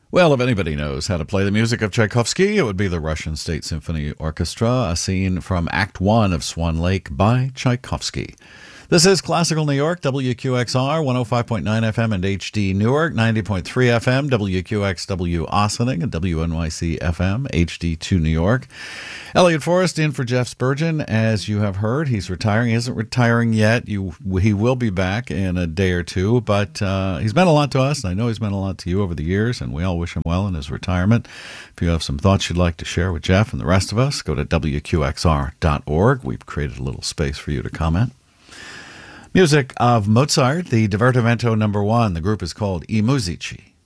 Well, if anybody knows how to play the music of Tchaikovsky, it would be the Russian State Symphony Orchestra, a scene from Act One of Swan Lake by Tchaikovsky. This is Classical New York, WQXR, 105.9 FM and HD Newark, 90.3 FM, WQXW Ossining, and WNYC FM, HD2 New York. Elliot Forrest in for Jeff Spurgeon. As you have heard, he's retiring. He isn't retiring yet. He will be back in a day or two, but he's meant a lot to us, and I know he's meant a lot to you over the years, and we all wish him well in his retirement. If you have some thoughts you'd like to share with Jeff and the rest of us, go to WQXR.org. We've created a little space for you to comment. Music of Mozart, the Divertimento No. 1. The group is called I Musici.